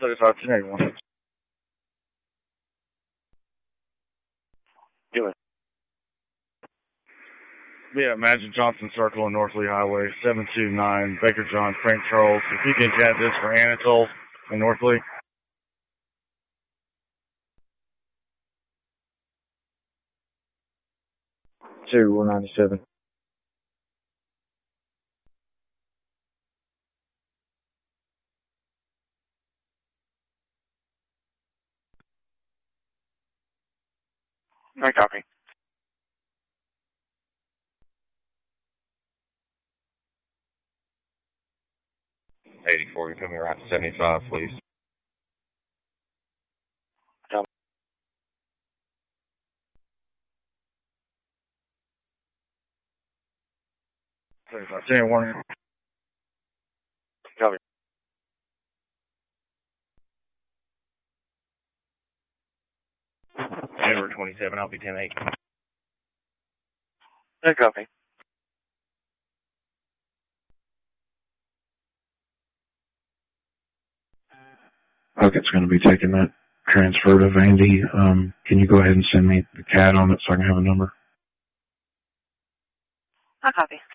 35 1081. Do it. Yeah, Magic Johnson Circle and North Lee Highway, 729, Baker John, Frank Charles. If you can chat this for Anatole in North Lee. 197. I copy. 84, you put me right to 75, please. Copy. Warning. Copy. Edward 27, I'll be 10-8. I copy. Bucket's going to be taking that transfer to Vandy. Can you go ahead and send me the CAD on it so I can have a number? I copy.